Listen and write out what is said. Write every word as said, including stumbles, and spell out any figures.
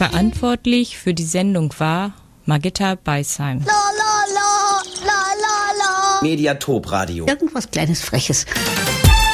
Verantwortlich für die Sendung war Margitta Beisheim. La, la, la, la, la, la. Mediatop Radio. Irgendwas Kleines, Freches.